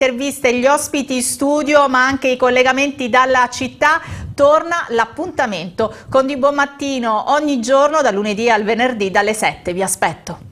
Interviste, gli ospiti in studio ma anche i collegamenti dalla città. Torna l'appuntamento con Di Buon Mattino ogni giorno dal lunedì al venerdì dalle 7. Vi aspetto.